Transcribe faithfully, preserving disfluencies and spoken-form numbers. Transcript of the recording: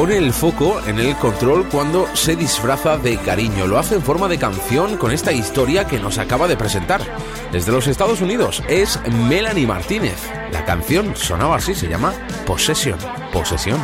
pone el foco en el control cuando se disfraza de cariño. Lo hace en forma de canción con esta historia que nos acaba de presentar. Desde los Estados Unidos es Melanie Martínez. La canción sonaba así, se llama Possession. Posesión.